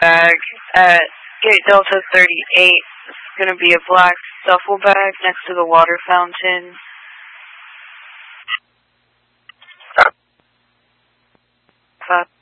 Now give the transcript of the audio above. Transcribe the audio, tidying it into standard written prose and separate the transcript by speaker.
Speaker 1: bag at Gate Delta 38. It's going to be a black duffel bag next to the water fountain. Stop.